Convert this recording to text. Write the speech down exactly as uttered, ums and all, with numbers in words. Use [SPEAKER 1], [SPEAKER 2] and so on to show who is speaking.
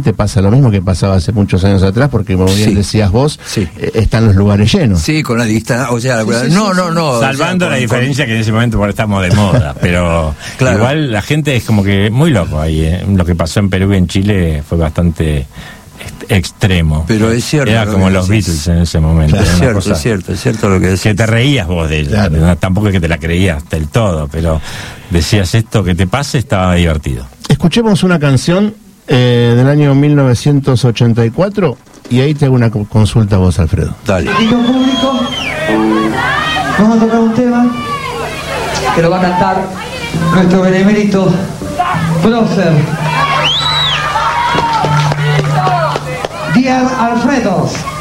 [SPEAKER 1] te pasa lo mismo que pasaba hace muchos años atrás, porque como bien
[SPEAKER 2] sí.
[SPEAKER 1] decías vos,
[SPEAKER 2] sí.
[SPEAKER 1] eh, están los lugares llenos.
[SPEAKER 2] Sí, con la distancia, o sea,
[SPEAKER 1] sí, sí,
[SPEAKER 2] no,
[SPEAKER 1] sí,
[SPEAKER 2] no,
[SPEAKER 1] sí.
[SPEAKER 2] no.
[SPEAKER 3] Salvando
[SPEAKER 2] o sea,
[SPEAKER 3] la
[SPEAKER 2] con,
[SPEAKER 3] diferencia
[SPEAKER 2] con...
[SPEAKER 3] que en ese momento porque estamos de moda, pero
[SPEAKER 2] claro.
[SPEAKER 3] igual la gente es como que muy loco ahí, ¿eh? Lo que pasó en Perú y en Chile fue bastante extremo.
[SPEAKER 2] Pero es cierto.
[SPEAKER 3] Era como los
[SPEAKER 2] decís.
[SPEAKER 3] Beatles en ese momento.
[SPEAKER 2] Claro, es cierto,
[SPEAKER 3] cosa
[SPEAKER 2] es cierto, es cierto lo que decís.
[SPEAKER 3] que te reías vos de ellos. Claro. ¿no? Tampoco es que te la creías del todo, pero decías esto que te pase, estaba divertido.
[SPEAKER 1] Escuchemos una canción eh, del año mil novecientos ochenta y cuatro y ahí te hago una consulta a vos, Alfredo.
[SPEAKER 2] Dale.
[SPEAKER 4] Público, vamos a tocar un tema que lo va a cantar nuestro benemérito prócer. Dear Alfredo.